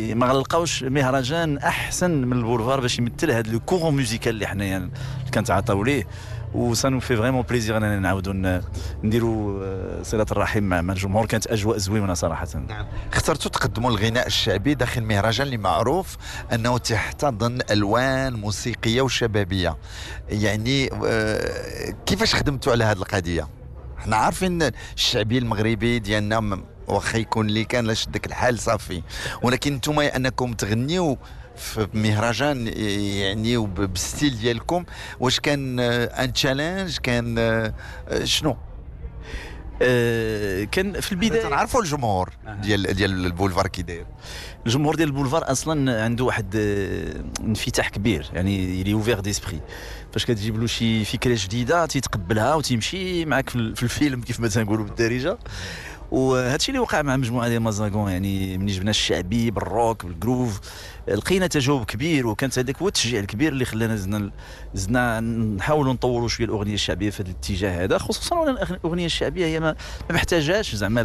يعني ما غنلقاوش مهرجان احسن من البولفار باش يمثل هذا لو كورون ميوزيكال اللي حنايا يعني كنتعاطاو ليه. وسانو في فريمون بليزير اننا نعاودوا نديروا صله الرحم مع الجمهور. كانت اجواء زوينه صراحه. نعم. اخترتوا تقدموا الغناء الشعبي داخل مهرجان اللي معروف انه تحتضن الوان موسيقيه وشبابيه، يعني كيفاش خدمتوا على هذه القضيه؟ احنا عارفين الشعبي المغربي ديالنا واخا يكون اللي كان لا شدك الحال صافي، ولكن نتوما انكم تغنيوا في مهرجان يعني وبالستيل ديالكم، واش كان ان تشالنج؟ كان شنو؟ كان في البدايه تنعرفوا الجمهور ديال البولفار كي داير. الجمهور ديال البولفار اصلا عنده واحد انفتاح كبير، يعني لي اوفير ديسبري. فاش كتجيب له شي فكره جديده تيتقبلها وتيمشي معك في الفيلم كيف ما تنقولوا بالدارجه. وهذا الشيء اللي وقع مع مجموعه ديال مازاغون، يعني ملي جبنا الشعبي بالروك بالجروف لقينا تجاوب كبير، وكانت هذاك هو التشجيع الكبير اللي خلانا زدنا نحاولوا نطوروا شويه الاغنيه الشعبيه في هذا الاتجاه هذا. خصوصا ولا الاغنيه الشعبيه هي ما محتاجاش زعما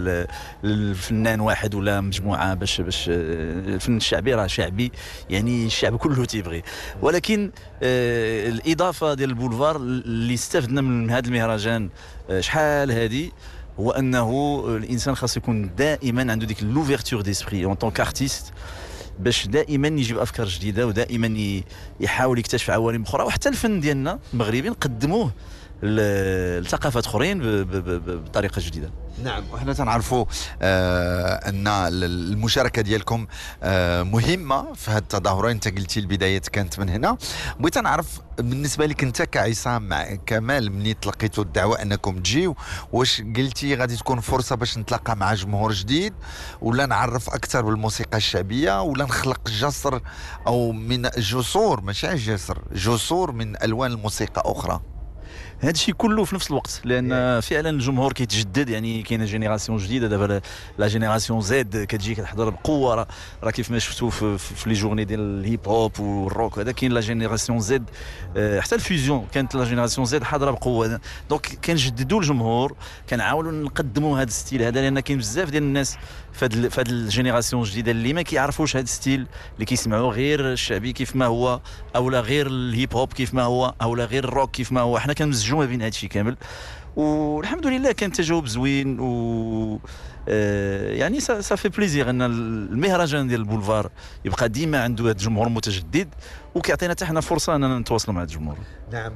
الفنان واحد ولا مجموعه باش الفن الشعبي راه شعبي، يعني الشعب كله تيبغي. ولكن الاضافه ديال البولفار اللي استفدنا من هذا المهرجان شحال هذه هو انه الانسان خاص يكون دائما عنده ديك لوفيرتور ديسبري اون طون كارتيست، باش دائما يجيب افكار جديده ودائما يحاول يكتشف عوالم اخرى. وحتى الفن ديالنا المغربي نقدموه لثقافات اخرين بطريقه جديده. نعم. وحنا تنعرفوا ان المشاركه ديالكم مهمه في هذه التظاهرات. انت قلتي البدايات كانت من هنا. بغيت نعرف بالنسبه لك انت كعصام مع كمال، مني تلقيتوا الدعوه انكم تجيو، واش قلتي غادي تكون فرصه باش نتلاقى مع جمهور جديد، ولا نعرف اكثر بالموسيقى الشعبيه، ولا نخلق جسر او من جسور، ماشي جسر، جسور من الوان الموسيقى اخرى؟ هذا الشيء كله في نفس الوقت، لان فعلا الجمهور كيتجدد. يعني كاينه جينيراسيون جديده دابا، لا جينيراسيون زد كتجي كتحضر بقوه. راه كيف ما شفتوا في لي جورني ديال الهيب هوب والروك هذا، كاين لا جينيراسيون زد. حتى الفيوزيون كانت لا جينيراسيون زد حاضره بقوه. دونك كنجددوا الجمهور، كنعاونوا نقدموا هذا الستيل هذا، لان كاين بزاف ديال الناس في هذه الجينيراسيون الجديده اللي ما كيعرفوش هذا الستيل، اللي كيسمعوا غير الشعبي كيف ما هو، اولا غير الهيب هوب كيف ما هو، اولا غير الروك كيف ما هو. حنا كنمزجوا ما بين هذا الشيء كامل، والحمد لله كان تجاوب زوين. و يعني صافي بليزير ان المهرجان ديال البولفار يبقى ديما عنده هذا الجمهور متجدد، وكيعطينا حتى حنا فرصه اننا نتواصلوا مع هذا الجمهور. نعم.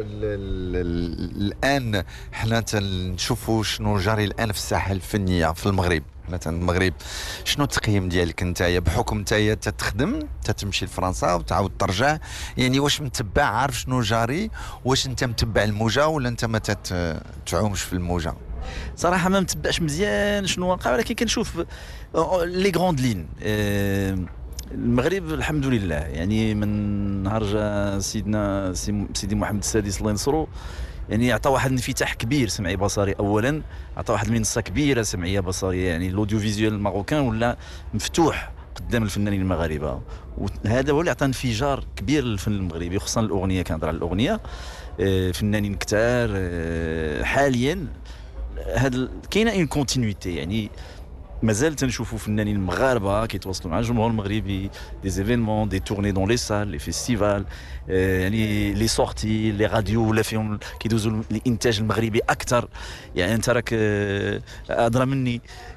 الان حنا تنشوفوا شنو جاري الان في الساحه الفنيه في المغرب. مثلا المغرب، شنو التقييم ديالك نتايا بحكم نتايا تتخدم تتمشي لفرنسا وتعاود ترجع؟ يعني واش متبع عارف شنو جاري؟ واش انت متبع الموجه ولا انت ما تعومش في الموجه؟ صراحه ما متبعش مزيان شنو واقع، ولكن كنشوف لي غروند لين. المغرب الحمد لله، يعني من نهار جا سيدي محمد السادس الله ينصرو، يعني عطى واحد الانفتاح كبير سمعي بصري. اولا عطى واحد المنصه كبيره سمعيه بصريه، يعني الاوديو فيزيوال الماروكان ولا مفتوح قدام الفنانين المغاربه، وهذا هو اللي عطى انفجار كبير للفن المغربي، خصوصا الاغنيه. كنهضر على الاغنيه، فنانين كتار حاليا. هذا كاينه اون كونتينيتي، يعني مازال تنشوفوا فنانين مغاربه كيتواصلوا مع الجمهور المغربي، دي زيفينمون، دي تورني دون لي سال، لي فيستيفال، يعني لي سورتي، لي راديو ولا فيهم كيدوزوا الانتاج المغربي اكثر. يعني انت راك ادرى مني.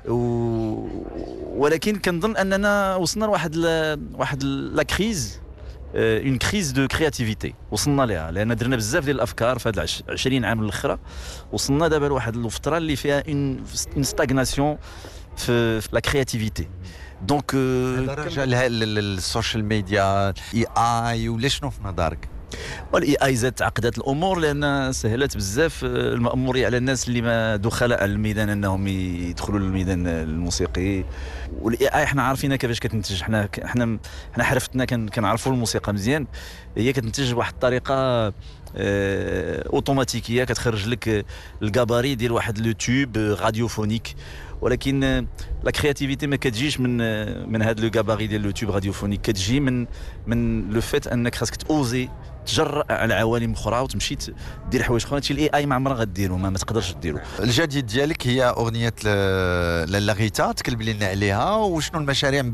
ولكن كنظن اننا وصلنا لواحد لا كريز، اون كريز دو كرياتيفيتي وصلنا لها، لان درنا بزاف ديال الافكار في هاد 20 عام الاخرى. وصلنا دابا لواحد الفتره اللي فيها اون ستاغناسيون في لا كرياتيفيتي. دونك رجع للسوشيال ميديا، اي ولا شنو في نظرك؟ والاي اي زاد تعقدت الامور، لان سهلت بزاف المأموريه على الناس اللي ما دخلاء على الميدان انهم يدخلوا للميدان الموسيقي. والاي اي حنا عارفينها كيفاش كتنتج. حنا حرفتنا كنعرفوا الموسيقى مزيان، هي كتنتج بواحد الطريقه اوتوماتيكيه، كتخرج لك الكاباري ديال واحد لو تيوب راديوفونيك. ولكن لا كرياتيفيتي ما كتجيش من هذا لو كاباري ديال لو تيوب راديوفونيك، كتجي من لو فيت انك خاصك تاوزي تجرأ على عوالم اخرى وتمشي دير حوايج اخرى. هادشي الاي اي ما عمرها غديرو، ما تقدرش ديرو. الجديد ديالك هي اغنيه لالا غيتا، تكلم لنا عليها، وشنو المشاريع